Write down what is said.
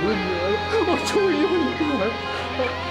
了女儿了，我终于有女儿了。